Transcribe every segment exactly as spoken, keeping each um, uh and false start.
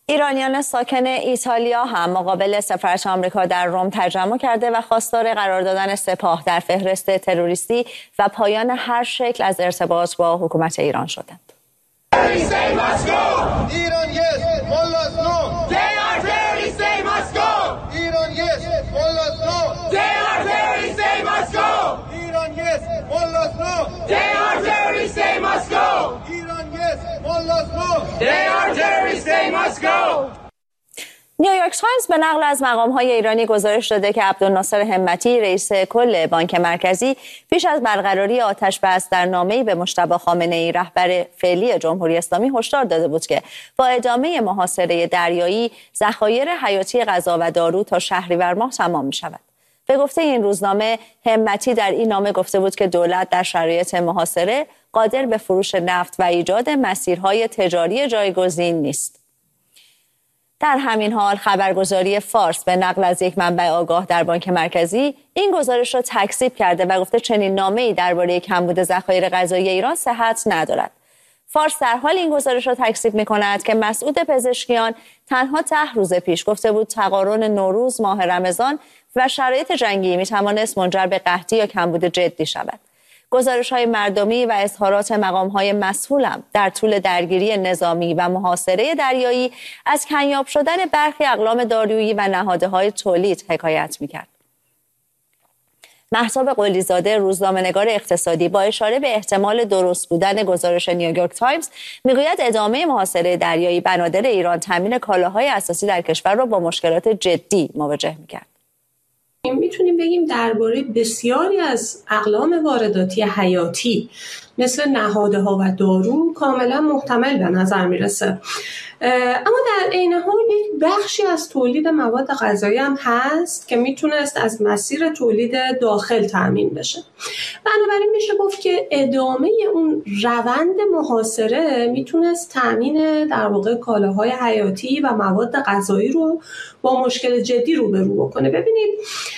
ایرانیان ساکن ایتالیا هم مقابل سفارت آمریکا در روم تجمع کرده و خواستار قرار دادن سپاه در فهرست تروریستی و پایان هر شکل از ارتباط با حکومت ایران شدند. نیویورک تایمز به نقل از مقام‌های ایرانی گزارش داده که عبدالناصر همتی رئیس کل بانک مرکزی پیش از برقراری آتش‌بس در نامه‌ای به مجتبی خامنه‌ای رهبر فعلی جمهوری اسلامی هشدار داده بود که با ادامه محاصره دریایی ذخایر حیاتی غذا و دارو تا شهریور ماه تمام می‌شود. به گفته این روزنامه، همتی در این نامه گفته بود که دولت در شرایط محاصره قادر به فروش نفت و ایجاد مسیرهای تجاری جایگزین نیست. در همین حال خبرگزاری فارس به نقل از یک منبع آگاه در بانک مرکزی این گزارش را تکذیب کرده و گفته چنین نامه‌ای درباره کمبود ذخایر غذایی ایران صحت ندارد. فارس در حال این گزارش را تکذیب می‌کند که مسعود پزشکیان تنها ده روز پیش گفته بود تقارن نوروز، ماه رمضان و شرایط جنگی می‌توانست منجر به قحطی یا کمبود جدی شود. گزارش‌های مردمی و اظهارات مقام‌های مسئول هم در طول درگیری نظامی و محاصره دریایی از کمیاب شدن برخی اقلام دارویی و نهادهای تولید حکایت می‌کرد. مهتاب قلی‌زاده، روزنامه‌نگار اقتصادی، با اشاره به احتمال درست بودن گزارش نیویورک تایمز میگوید ادامه محاصره دریایی بنادر ایران تامین کالاهای اساسی در کشور را با مشکلات جدی مواجه می‌کرد. میتونیم بگیم درباره بسیاری از اقلام وارداتی حیاتی مثل نهادها و دارو کاملا محتمل به نظر میرسه. اما در عین حال یک بخشی از تولید مواد غذایی هم هست که میتونست از مسیر تولید داخل تامین بشه. بنابراین میشه گفت که ادامه اون روند محاصره میتونست تامین در واقع کالاهای حیاتی و مواد غذایی رو با مشکل جدی روبرو بکنه. ببینید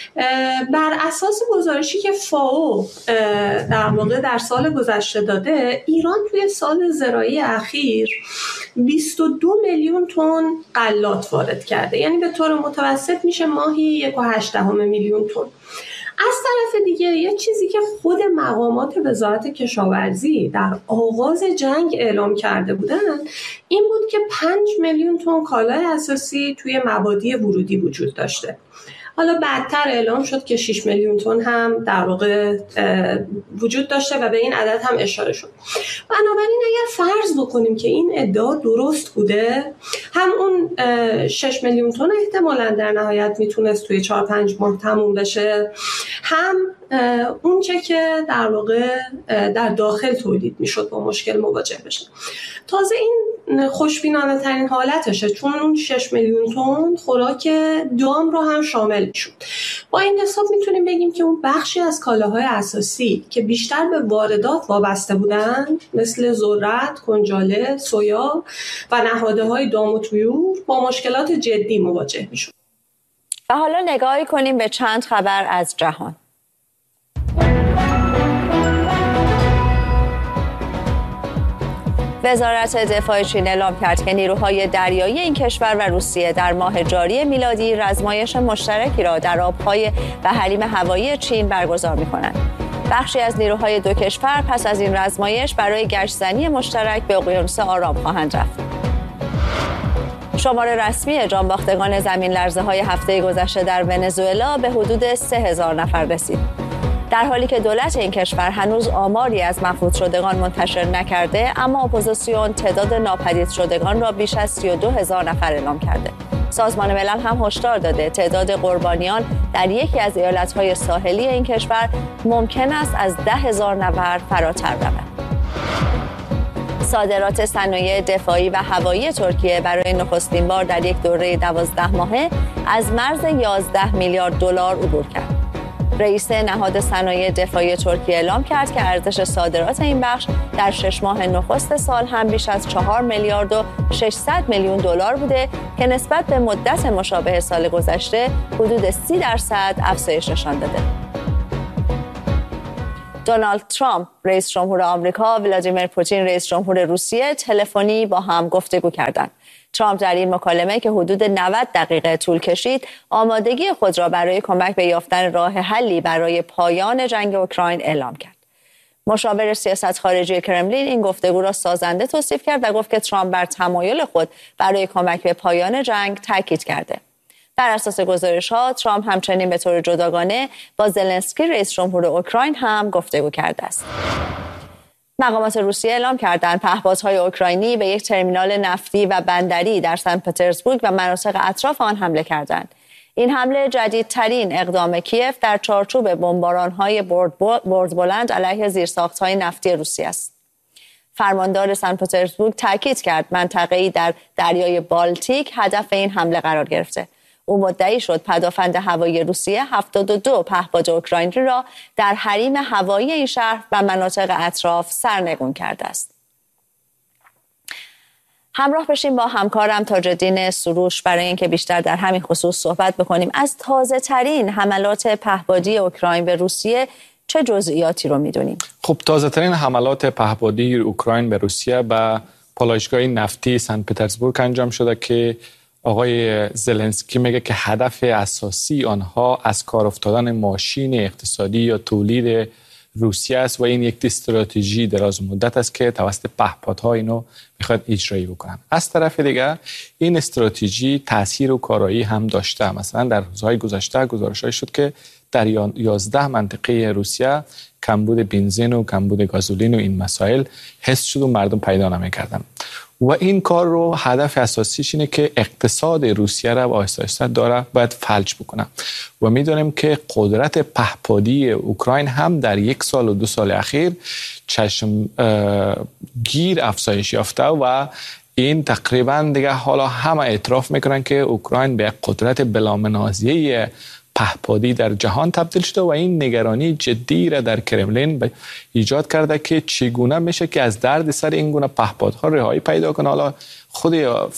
بر اساس گزارشی که فائو در واقع در سال گذشته داده، ایران توی سال زراعی اخیر بیست و دو میلیون تن غلات وارد کرده، یعنی به طور متوسط میشه ماهی یک و هشت دهم میلیون تن. از طرف دیگه یه چیزی که خود مقامات وزارت کشاورزی در آغاز جنگ اعلام کرده بودن این بود که پنج میلیون تن کالای اساسی توی مبادی ورودی وجود داشته. حالا بعدتر اعلام شد که شش میلیون تن هم در واقع وجود داشته و به این عدد هم اشاره شد. بنابراین اگر فرض بکنیم که این ادعا درست بوده، هم اون شش میلیون تن احتمالاً در نهایت میتونست توی چهار پنج ماه تموم بشه، هم اون چه که در واقع در داخل تولید میشد با مشکل مواجه بشه. تازه این خوشبینانه ترین حالتشه، چون اون شش میلیون تن خوراک دام رو هم شامل شد. با این حساب میتونیم بگیم که اون بخشی از کالاهای اساسی که بیشتر به واردات وابسته بودن مثل ذرت، کنجاله، سویا و نهادهای دام و طیور با مشکلات جدی مواجه میشد. و حالا نگاهی کنیم به چند خبر از جهان. وزارت دفاع چین اعلام کرد که نیروهای دریایی این کشور و روسیه در ماه جاری میلادی رزمایش مشترکی را در آبهای و حریم هوایی چین برگزار می‌کنند. بخشی از نیروهای دو کشور پس از این رزمایش برای گشت‌زنی مشترک به اقیانوس آرام خواهند رفت. شمار رسمی جانباختگان زمین لرزه‌های هفته گذشته در ونزوئلا به حدود سه هزار نفر رسید. در حالی که دولت این کشور هنوز آماری از مفقود شدگان منتشر نکرده، اما اپوزیسیون تعداد ناپدید شدگان را بیش از سی و دو هزار نفر اعلام کرده. سازمان ملل هم هشدار داده تعداد قربانیان در یکی از ایالت‌های ساحلی این کشور ممکن است از ده هزار نفر فراتر رود. صادرات صنایع دفاعی و هوایی ترکیه برای نخستین بار در یک دوره دوازده ماهه از مرز یازده میلیارد دلار عبور کرد. رئیس نهاد صنایع دفاعی ترکیه اعلام کرد که ارزش صادرات این بخش در شش ماه نخست سال هم بیش از چهار میلیارد و ششصد میلیون دلار بوده که نسبت به مدت مشابه سال گذشته حدود سی درصد افزایش نشان داده. دونالد ترامپ رئیس جمهور آمریکا، ولادیمیر پوتین رئیس جمهور روسیه تلفنی با هم گفتگو کردند. ترامپ در این مکالمه که حدود نود دقیقه طول کشید، آمادگی خود را برای کمک به یافتن راه حلی برای پایان جنگ اوکراین اعلام کرد. مشاور سیاست خارجی کرملین این گفتگو را سازنده توصیف کرد و گفت که ترامپ بر تمایل خود برای کمک به پایان جنگ تاکید کرده. بر اساس گزارش‌ها، ترامپ همچنین به طور جداگانه با زلنسکی رئیس جمهور اوکراین هم گفتگو کرده است. مقامات روسیه اعلام کردند پهپادهای اوکراینی به یک ترمینال نفتی و بندری در سن پترزبورگ و مناطق اطراف آن حمله کردند. این حمله جدیدترین اقدام کیف در چارچوب بمباران‌های برد بلند علیه زیرساخت‌های نفتی روسیه است. فرماندار سن پترزبورگ تاکید کرد منطقه‌ای در دریای بالتیک هدف این حمله قرار گرفته. او مدعی شد پدافند هوایی روسیه هفتاد و دو پهپاد اوکراینی را در حریم هوایی این شهر و مناطق اطراف سرنگون کرده است. همراه بشیم با همکارم تاج‌الدین سروش برای اینکه بیشتر در همین خصوص صحبت بکنیم. از تازه ترین حملات پهپادی اوکراین به روسیه چه جزئیاتی رو میدونیم؟ خب تازه ترین حملات پهپادی اوکراین به روسیه به پالایشگاه نفتی سن پترزبورگ انجام شده که آقای زلنسکی میگه که هدف اساسی آنها از کار افتادن ماشین اقتصادی یا تولید روسیه است و این یک استراتژی دراز مدت است که توسط پهپادها اینو میخواد اجرایی بکنن. از طرف دیگر این استراتژی تاثیر و کارایی هم داشته. مثلا در روزهای گذشته گزارش‌هایی شد که در یازده منطقه روسیه کمبود بنزین و کمبود گازولین و این مسائل حس شد و مردم پیدا نمی‌کردن. و این کار رو هدف اساسیش اینه که اقتصاد روسیه را با آهسته آهسته داره باید فلج بکنه و میدونیم که قدرت پهپادی اوکراین هم در یک سال و دو سال اخیر چشم گیر افزایش یافته و این تقریبا دیگه حالا همه اعتراف میکنن که اوکراین به قدرت بلامنازعه پهپادی در جهان تبدیل شده و این نگرانی جدی را در کرملین ایجاد کرده که چگونه میشه که از درد سر این گونه پهپادها رهایی پیدا کنه. حالا خود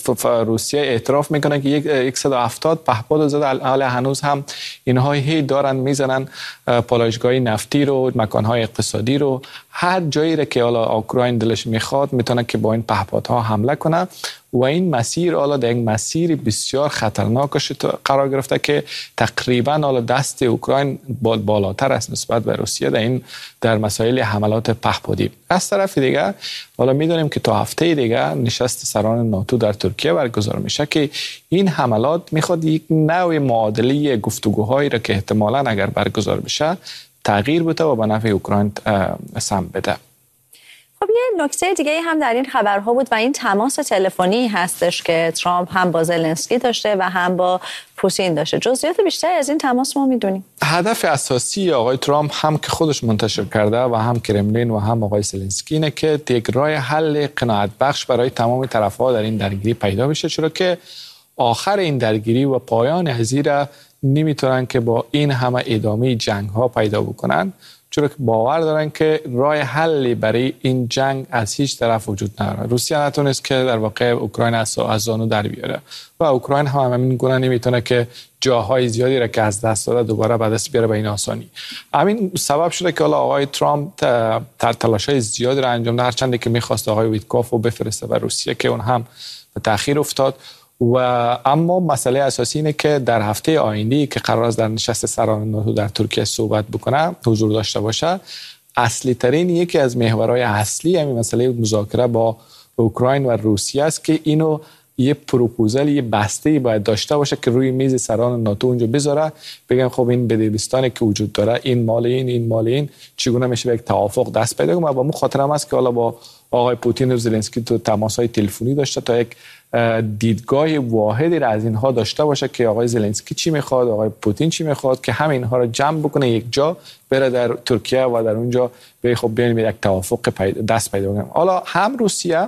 روسیه اعتراف میکنه که صد و هفتاد پهپاد زده، حالا هنوز هم اینها هی دارن میزنن پالایشگاه نفتی رو، مکانهای اقتصادی رو، هر جایی را که حالا اوکراین دلش میخواد میتونه که با این پهپادها حمله کنه و این مسیر حالا در یک مسیر بسیار خطرناکش قرار گرفته که تقریبا حالا دست اوکراین بالاتر است نسبت به روسیه در این در مسائل حملات پهپادی. از طرف دیگه حالا میدونیم که تا هفته دیگه نشست سران ناتو در ترکیه برگزار میشه که این حملات میخواد یک نوع معادله گفتگوهایی را که احتمالاً اگر برگزار بشه تغییر بده و به نفع اوکراین سهم بده. خب یه نکته دیگه هم در این خبرها بود و این تماس تلفنی هستش که ترامپ هم با زلنسکی داشته و هم با پوتین داشته. جزئیات بیشتر از این تماس ما میدونیم. هدف اساسی آقای ترامپ هم که خودش منتشر کرده و هم کرملین و هم آقای زلنسکی اینه که یک راه حل قناعت بخش برای تمام طرف‌ها در این درگیری پیدا بشه، چرا که آخر این درگیری و پایان هزیره نمیتونن که با این همه ادامه جنگ‌ها پیدا بکنن، چرا که باور دارن که راه حلی برای این جنگ از هیچ طرف وجود نداره. روسیه نتونست که در واقع اوکراین از زانو در بیاره و اوکراین هم همین گونه نمیتونه که جاهای زیادی را که از دست داده دوباره به دست بیاره به این آسانی. همین سبب شده که حالا آقای ترامپ تر تلاش‌های زیادی را انجام داد، هرچند که می‌خواست آقای ویتکوف رو بفرسته به روسیه که اون هم به تأخیر افتاد. و اما مسئله اساسی اینه که در هفته آینده که قرار است در نشست سران ناتو در ترکیه صحبت بکنه، حضور داشته باشه، اصلی ترین یکی از محورهای اصلی همین مسئله مذاکره با اوکراین و روسیه است که اینو یه پروپوزال، یه بسته باید داشته باشه که روی میز سران ناتو اونجا بذاره، بگن خب این بدبستانی که وجود داره، این مال این این مال این، چگونه میشه به یک توافق دست پیدا کنه. و با مخاطرم است که حالا با آقای پوتین و زلنسکی تو تماس‌های تلفنی داشته تا یک دیدگاه واحدی را از اینها داشته باشه که آقای زلنسکی چی میخواد، آقای پوتین چی میخواد، که همه اینها را جمع بکنه یک جا، بره در ترکیه و در اونجا به خب بین یک توافق پیدا دست پیدا کنه. حالا هم روسیه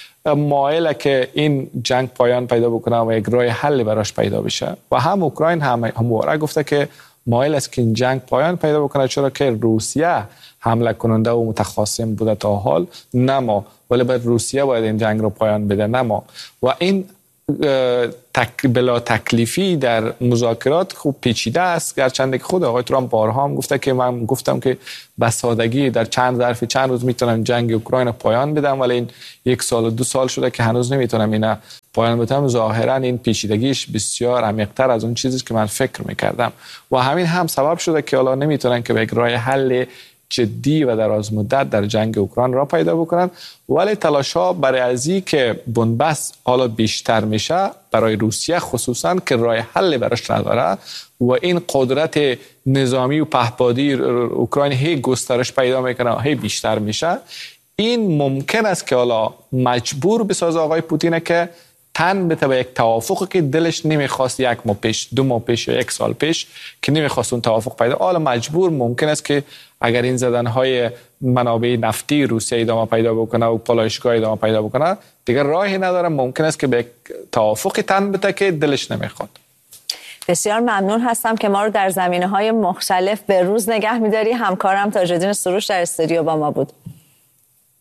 مایله که این جنگ پایان پیدا بکنه و یک راه حل براش پیدا بشه و هم اوکراین هم همواره گفته که مایل است که این جنگ پایان پیدا بکنه، چرا که روسیه حمله کننده و متخاصم بوده تا حال، نه ما، ولی باید روسیه باید این جنگ رو پایان بده، نه ما. و این تک بلا تکلیفی در مذاکرات خوب پیچیده است، گرچند که خود آقای ترامپ بارها هم گفته که من گفتم که به سادگی در چند ظرف چند روز میتونم جنگ اوکراین پایان بدم، ولی این یک سال و دو سال شده که هنوز نمیتونم اینا پایان بدم. ظاهرا این پیچیدگیش بسیار عمیق‌تر از اون چیزی که من فکر میکردم و همین هم سبب شده که حالا نمیتونن که به یک راه حل جدی و دراز مدت در جنگ اوکراین را پیدا بکنند. ولی تلاش‌ها برای ازی که بنبست حالا بیشتر میشه برای روسیه خصوصا که راه حل براش نداره و این قدرت نظامی و پهپادی اوکراین هی گسترش پیدا میکنه، هی بیشتر میشه، این ممکن است که حالا مجبور بسازه آقای پوتین که تن بده به یک توافقی که دلش نمیخواست یک ماه پیش، دو ماه پیش یا یک سال پیش که نمیخواست اون توافق پیدا، حالا مجبور ممکن است که اگر این زدنهای منابع نفتی روسیه ادامه پیدا بکنه و پالایشگاه ادامه پیدا بکنه دیگر راهی نداره، ممکن است که به یک توافقی تن بده که دلش نمیخواد. بسیار ممنون هستم که ما رو در زمینه‌های مختلف به روز نگه می‌داری. همکارم تاج‌الدین سروش در استودیو با ما بود.